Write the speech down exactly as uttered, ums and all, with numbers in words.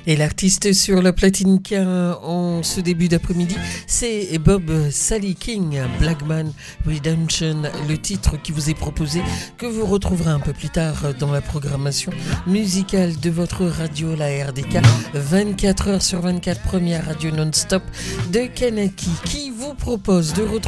Et l'artiste sur la platine en ce début d'après-midi, c'est Bob Sally King, Blackman Redemption, le titre qui vous est proposé, que vous retrouverez un peu plus tard dans la programmation musicale de votre radio, la R D K, vingt-quatre heures sur vingt-quatre, première radio non-stop de Kanaki, qui vous propose de retrouver